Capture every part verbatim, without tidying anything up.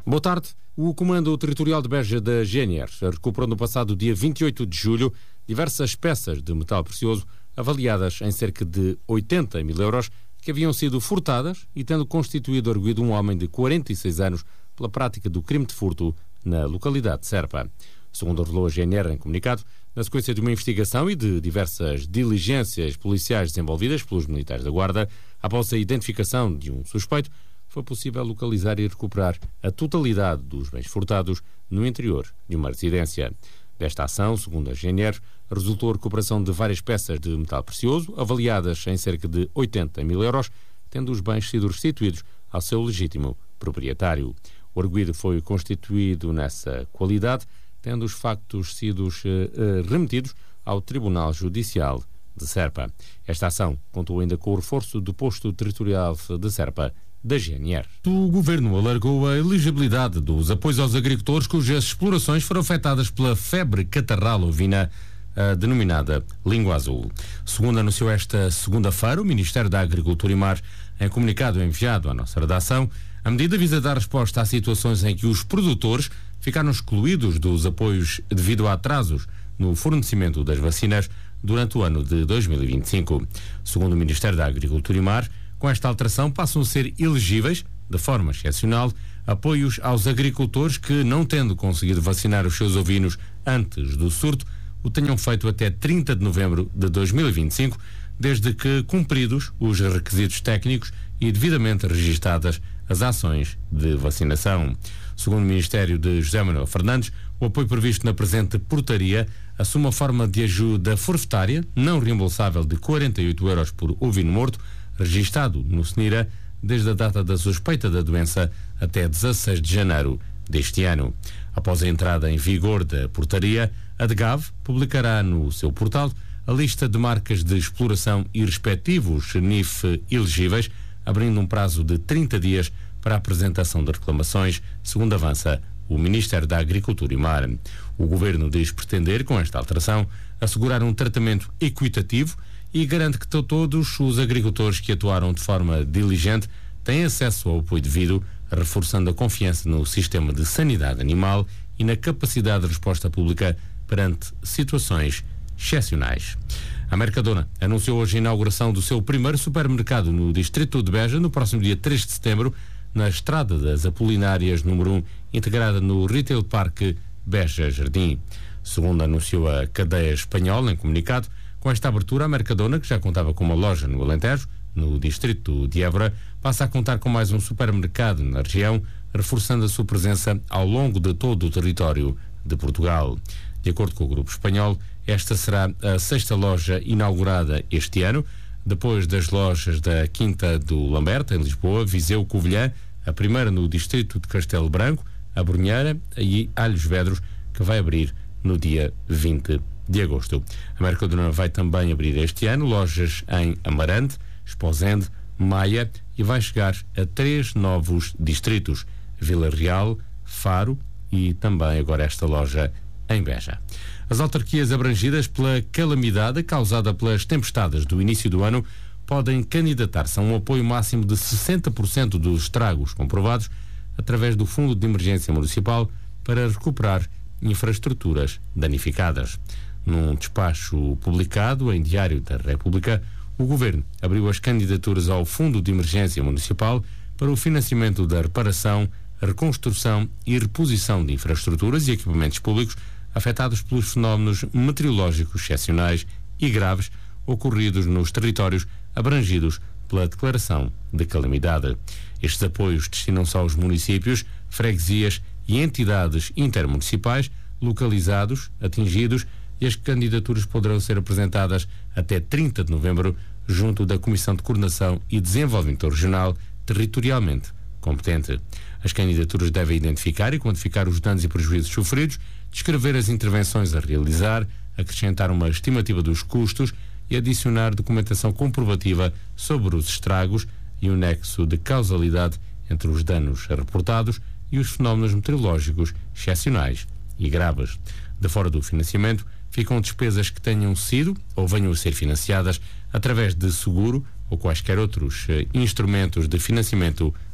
Boa tarde. O Comando Territorial de Beja da G N R recuperou no passado dia vinte e oito de julho diversas peças de metal precioso avaliadas em cerca de oitenta mil euros que haviam sido furtadas e tendo constituído arguido um homem de quarenta e seis anos pela prática do crime de furto na localidade de Serpa. Segundo revelou a G N R em comunicado, na sequência de uma investigação e de diversas diligências policiais desenvolvidas pelos militares da Guarda, após a identificação de um suspeito, foi possível localizar e recuperar a totalidade dos bens furtados no interior de uma residência. Desta ação, segundo a G N R, resultou a recuperação de várias peças de metal precioso, avaliadas em cerca de oitenta mil euros, tendo os bens sido restituídos ao seu legítimo proprietário. O arguido foi constituído nessa qualidade, tendo os factos sido uh, remetidos ao Tribunal Judicial de Serpa. Esta ação contou ainda com o reforço do posto territorial de Serpa da G N R. O Governo alargou a elegibilidade dos apoios aos agricultores cujas explorações foram afetadas pela febre catarral ovina, a denominada língua azul. Segundo anunciou esta segunda-feira o Ministério da Agricultura e Mar, em comunicado enviado à nossa redação, a medida visa dar resposta a situações em que os produtores ficaram excluídos dos apoios devido a atrasos no fornecimento das vacinas durante o ano de dois mil e vinte e cinco. Segundo o Ministério da Agricultura e Mar, com esta alteração passam a ser elegíveis, de forma excepcional, apoios aos agricultores que, não tendo conseguido vacinar os seus ovinos antes do surto, o tenham feito até trinta de novembro de dois mil e vinte e cinco, desde que cumpridos os requisitos técnicos e devidamente registadas as ações de vacinação. Segundo o Ministério de José Manuel Fernandes, o apoio previsto na presente portaria assume a forma de ajuda forfetária não reembolsável de quarenta e oito euros por ovino morto, registado no SENIRA desde a data da suspeita da doença até dezasseis de janeiro deste ano. Após a entrada em vigor da portaria, a DGAV publicará no seu portal a lista de marcas de exploração e respectivos N I F elegíveis, abrindo um prazo de trinta dias para a apresentação de reclamações, segundo avança o Ministério da Agricultura e Mar. O Governo diz pretender, com esta alteração, assegurar um tratamento equitativo e garante que todos os agricultores que atuaram de forma diligente têm acesso ao apoio devido, reforçando a confiança no sistema de sanidade animal e na capacidade de resposta pública perante situações excepcionais. A Mercadona anunciou hoje a inauguração do seu primeiro supermercado no distrito de Beja, no próximo dia três de setembro, na Estrada das Apolinárias número um, integrada no Retail Park Beja Jardim. Segundo anunciou a cadeia espanhola em comunicado, com esta abertura, a Mercadona, que já contava com uma loja no Alentejo, no distrito de Évora, passa a contar com mais um supermercado na região, reforçando a sua presença ao longo de todo o território de Portugal. De acordo com o grupo espanhol, esta será a sexta loja inaugurada este ano, depois das lojas da Quinta do Lamberto, em Lisboa, Viseu, Covilhã, a primeira no distrito de Castelo Branco, a Brunheira e Alhos Vedros, que vai abrir no dia vinte de agosto. A Mercadona vai também abrir este ano lojas em Amarante, Esposende, Maia e vai chegar a três novos distritos, Vila Real, Faro e também agora esta loja em Beja. As autarquias abrangidas pela calamidade causada pelas tempestades do início do ano podem candidatar-se a um apoio máximo de sessenta por cento dos estragos comprovados através do Fundo de Emergência Municipal para recuperar infraestruturas danificadas. Num despacho publicado em Diário da República, o Governo abriu as candidaturas ao Fundo de Emergência Municipal para o financiamento da reparação, reconstrução e reposição de infraestruturas e equipamentos públicos afetados pelos fenómenos meteorológicos excepcionais e graves ocorridos nos territórios abrangidos pela declaração de calamidade. Estes apoios destinam-se aos municípios, freguesias e entidades intermunicipais localizados, atingidos, e as candidaturas poderão ser apresentadas até trinta de novembro junto da Comissão de Coordenação e Desenvolvimento Regional territorialmente competente. As candidaturas devem identificar e quantificar os danos e prejuízos sofridos, descrever as intervenções a realizar, acrescentar uma estimativa dos custos e adicionar documentação comprovativa sobre os estragos e o nexo de causalidade entre os danos reportados e os fenómenos meteorológicos excepcionais e graves. De fora do financiamento, ficam despesas que tenham sido ou venham a ser financiadas através de seguro ou quaisquer outros eh, instrumentos de financiamento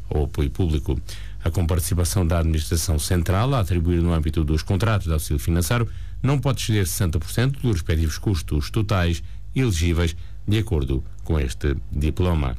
ao apoio público. A comparticipação da Administração Central a atribuir no âmbito dos contratos de auxílio financeiro não pode exceder sessenta por cento dos respectivos custos totais elegíveis de acordo com este diploma.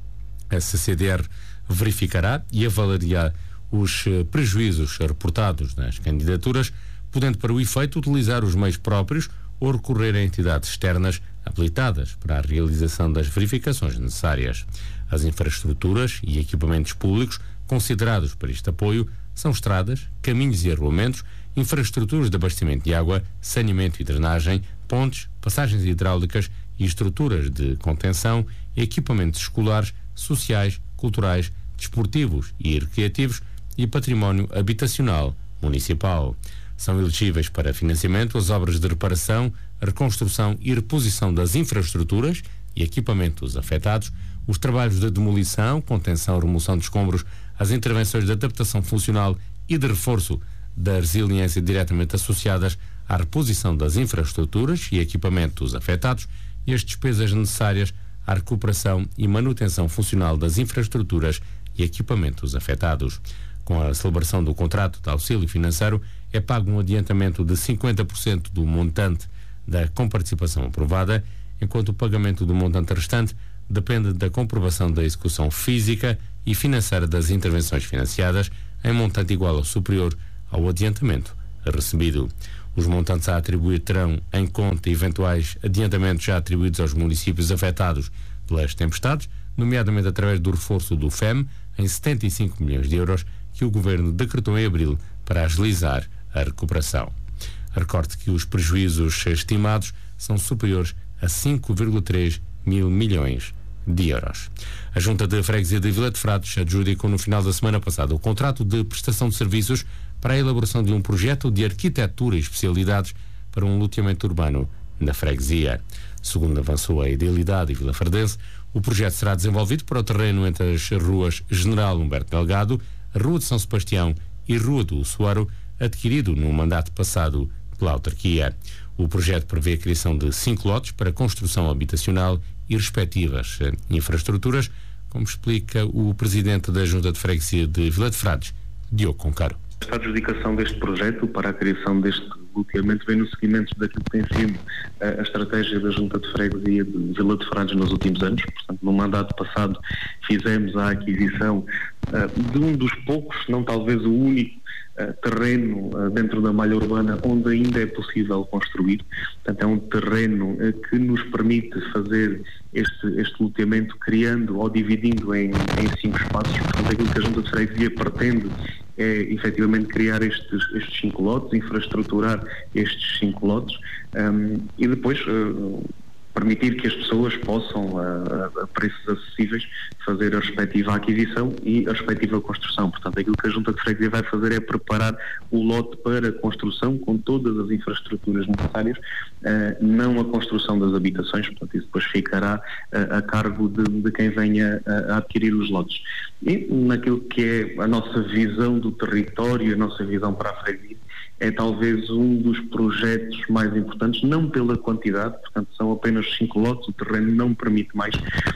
A C C D R verificará e avaliará os prejuízos reportados nas candidaturas, podendo para o efeito utilizar os meios próprios ou recorrer a entidades externas habilitadas para a realização das verificações necessárias. As infraestruturas e equipamentos públicos considerados para este apoio são estradas, caminhos e arruamentos, infraestruturas de abastecimento de água, saneamento e drenagem, pontes, passagens hidráulicas e estruturas de contenção, equipamentos escolares, sociais, culturais, desportivos e recreativos e património habitacional municipal. São elegíveis para financiamento as obras de reparação, reconstrução e reposição das infraestruturas e equipamentos afetados, os trabalhos de demolição, contenção e remoção de escombros, as intervenções de adaptação funcional e de reforço da resiliência diretamente associadas à reposição das infraestruturas e equipamentos afetados e as despesas necessárias à recuperação e manutenção funcional das infraestruturas e equipamentos afetados. Com a celebração do contrato de auxílio financeiro, é pago um adiantamento de cinquenta por cento do montante da comparticipação aprovada, enquanto o pagamento do montante restante depende da comprovação da execução física e financeira das intervenções financiadas em montante igual ou superior ao adiantamento recebido. Os montantes a atribuir terão em conta eventuais adiantamentos já atribuídos aos municípios afetados pelas tempestades, nomeadamente através do reforço do F E M em setenta e cinco milhões de euros que o Governo decretou em abril para agilizar a recuperação. Recorde que os prejuízos estimados são superiores a cinco vírgula três mil milhões de euros. A Junta de Freguesia de Vila de Frades adjudicou no final da semana passada o contrato de prestação de serviços para a elaboração de um projeto de arquitetura e especialidades para um loteamento urbano na freguesia. Segundo avançou a Idealidade e Vila Fardense, o projeto será desenvolvido para o terreno entre as ruas General Humberto Delgado, Rua de São Sebastião e Rua do Soaro, adquirido no mandato passado pela autarquia. O projeto prevê a criação de cinco lotes para construção habitacional e respectivas infraestruturas, como explica o presidente da Junta de Freguesia de Vila de Frades, Diogo Concaro. A adjudicação deste projeto para a criação deste loteamento vem no seguimento daquilo que tem sido a estratégia da Junta de Freguesia de Vila de Frades nos últimos anos. Portanto, no mandato passado fizemos a aquisição uh, de um dos poucos, não talvez o único, Uh, terreno uh, dentro da malha urbana onde ainda é possível construir. Portanto, é um terreno uh, que nos permite fazer este, este loteamento criando ou dividindo em, em cinco espaços. Portanto, aquilo que a Junta de Freguesia pretende é efetivamente criar estes, estes cinco lotes, infraestruturar estes cinco lotes um, e depois uh, permitir que as pessoas possam, a, a preços acessíveis, fazer a respectiva aquisição e a respectiva construção. Portanto, aquilo que a Junta de Freguesia vai fazer é preparar o lote para a construção com todas as infraestruturas necessárias, uh, não a construção das habitações. Portanto, isso depois ficará uh, a cargo de, de quem venha a, a adquirir os lotes. E naquilo que é a nossa visão do território, a nossa visão para a freguesia, é talvez um dos projetos mais importantes, não pela quantidade, portanto são apenas cinco lotes, o terreno não permite mais,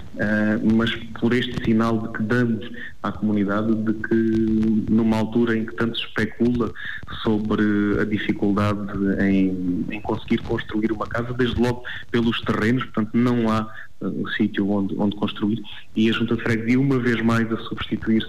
uh, mas por este sinal de que damos à comunidade de que numa altura em que tanto se especula sobre a dificuldade em, em conseguir construir uma casa, desde logo pelos terrenos, portanto não há o uh, sítio onde, onde construir, e a Junta de Freguesia uma vez mais a substituir-se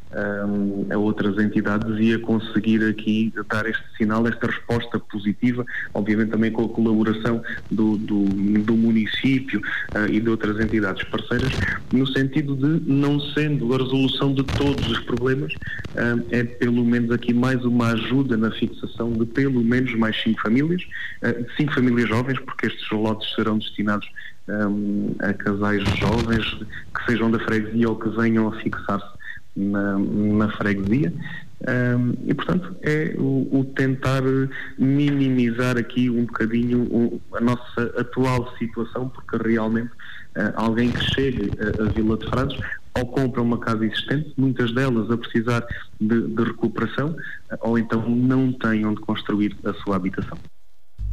Um, a outras entidades e a conseguir aqui dar este sinal, esta resposta positiva, obviamente também com a colaboração do, do, do município uh, e de outras entidades parceiras, no sentido de, não sendo a resolução de todos os problemas, uh, é pelo menos aqui mais uma ajuda na fixação de pelo menos mais cinco famílias, uh, cinco famílias jovens, porque estes lotes serão destinados um, a casais jovens que sejam da freguesia ou que venham a fixar-se Na, na freguesia um, e portanto é o, o tentar minimizar aqui um bocadinho o, a nossa atual situação, porque realmente uh, alguém que chegue a, a Vila de Frades ou compra uma casa existente, muitas delas a precisar de, de recuperação, uh, ou então não tem onde construir a sua habitação.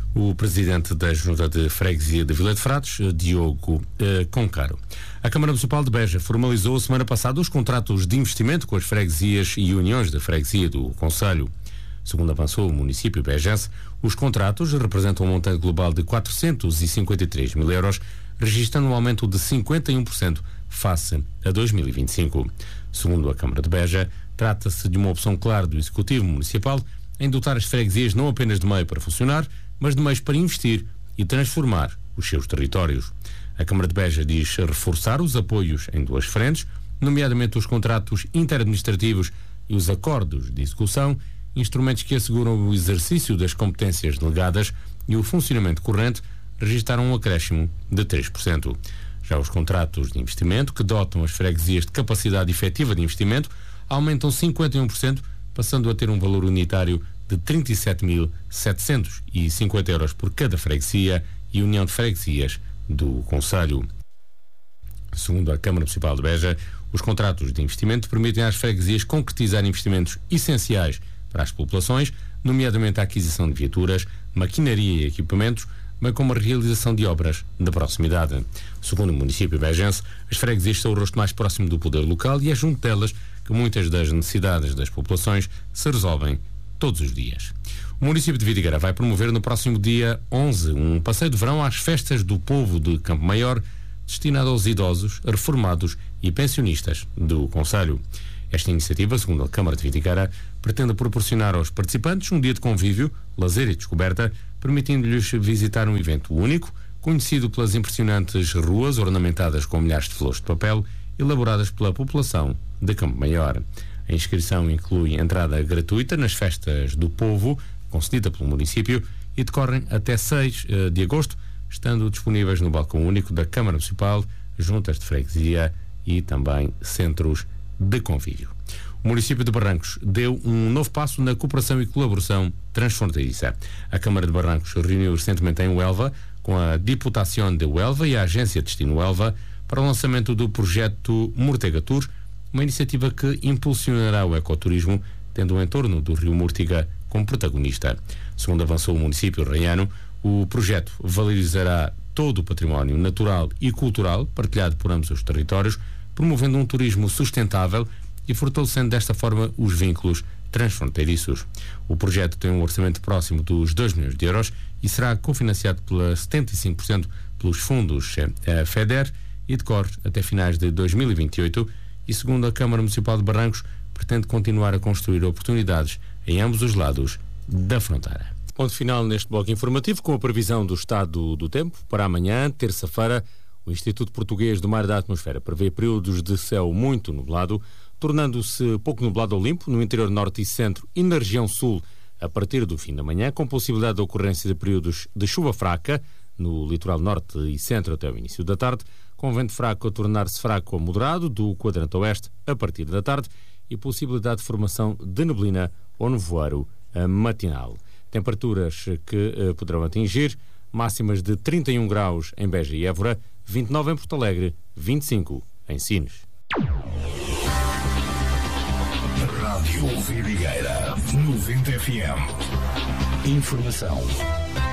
o presidente da Junta de Freguesia de Vila de Frades, Diogo eh, Concaro. A Câmara Municipal de Beja formalizou a semana passada os contratos de investimento com as freguesias e uniões de freguesia do concelho. Segundo avançou o município bejense, os contratos representam um montante global de quatrocentos e cinquenta e três mil euros, registrando um aumento de cinquenta e um por cento face a dois mil e vinte e cinco. Segundo a Câmara de Beja, trata-se de uma opção clara do Executivo Municipal em dotar as freguesias não apenas de meio para funcionar, mas de meios para investir e transformar os seus territórios. A Câmara de Beja diz reforçar os apoios em duas frentes, nomeadamente os contratos interadministrativos e os acordos de execução, instrumentos que asseguram o exercício das competências delegadas e o funcionamento corrente, registraram um acréscimo de três por cento. Já os contratos de investimento, que dotam as freguesias de capacidade efetiva de investimento, aumentam cinquenta e um por cento, passando a ter um valor unitário de trinta e sete mil setecentos e cinquenta euros por cada freguesia e união de freguesias do concelho. Segundo a Câmara Municipal de Beja, os contratos de investimento permitem às freguesias concretizar investimentos essenciais para as populações, nomeadamente a aquisição de viaturas, maquinaria e equipamentos, bem como a realização de obras de proximidade. Segundo o município bejense, as freguesias são o rosto mais próximo do poder local e é junto delas que muitas das necessidades das populações se resolvem todos os dias. O município de Vidigueira vai promover no próximo dia onze um passeio de verão às festas do povo de Campo Maior, destinado aos idosos, reformados e pensionistas do concelho. Esta iniciativa, segundo a Câmara de Vidigueira, pretende proporcionar aos participantes um dia de convívio, lazer e descoberta, permitindo-lhes visitar um evento único, conhecido pelas impressionantes ruas ornamentadas com milhares de flores de papel, elaboradas pela população de Campo Maior. A inscrição inclui entrada gratuita nas festas do povo, concedida pelo município, e decorrem até seis de agosto, estando disponíveis no balcão único da Câmara Municipal, juntas de freguesia e também centros de convívio. O município de Barrancos deu um novo passo na cooperação e colaboração transfronteiriça. A Câmara de Barrancos reuniu recentemente em Huelva com a Diputação de Huelva e a Agência Destino Huelva para o lançamento do projeto Murtega Tour, uma iniciativa que impulsionará o ecoturismo, tendo o entorno do rio Múrtiga como protagonista. Segundo avançou o município raiano, o projeto valorizará todo o património natural e cultural partilhado por ambos os territórios, promovendo um turismo sustentável e fortalecendo desta forma os vínculos transfronteiriços. O projeto tem um orçamento próximo dos dois milhões de euros e será cofinanciado pela setenta e cinco por cento pelos fundos eh, FEDER e decorre até finais de dois mil e vinte e oito e, segundo a Câmara Municipal de Barrancos, pretende continuar a construir oportunidades em ambos os lados da fronteira. Ponto final neste bloco informativo com a previsão do estado do tempo para amanhã, terça-feira. O Instituto Português do Mar e da Atmosfera prevê períodos de céu muito nublado, tornando-se pouco nublado ou limpo no interior norte e centro e na região sul a partir do fim da manhã, com possibilidade de ocorrência de períodos de chuva fraca no litoral norte e centro até o início da tarde, com vento fraco a tornar-se fraco a moderado do quadrante oeste a partir da tarde e possibilidade de formação de neblina ou nevoeiro matinal. Temperaturas que eh, poderão atingir máximas de trinta e um graus em Beja e Évora, vinte e nove em Porto Alegre, vinte e cinco em Sines. Rádio Vidigueira, noventa F M. Informação